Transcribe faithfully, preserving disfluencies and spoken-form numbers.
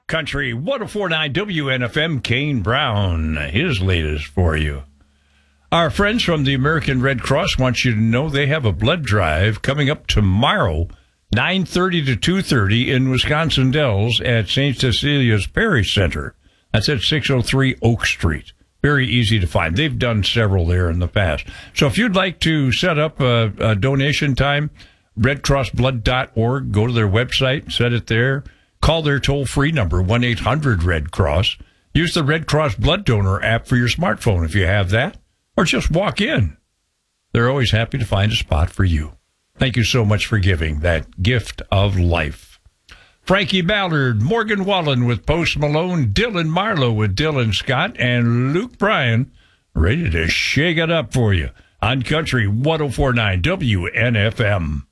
Country one oh four point nine W N F M, Kane Brown, his latest for you. Our friends from the American Red Cross want you to know they have a blood drive coming up tomorrow, nine thirty to two thirty in Wisconsin Dells at Saint Cecilia's Parish Center. That's at six oh three Oak Street. Very easy to find. They've done several there in the past. So if you'd like to set up a, a donation time, red cross blood dot org, go to their website, set it there. Call their toll-free number, one eight hundred red cross. Use the Red Cross Blood Donor app for your smartphone if you have that, or just walk in. They're always happy to find a spot for you. Thank you so much for giving that gift of life. Frankie Ballard, Morgan Wallen with Post Malone, Dylan Marlowe with Dylan Scott, and Luke Bryan ready to shake it up for you on Country one oh four point nine W N F M.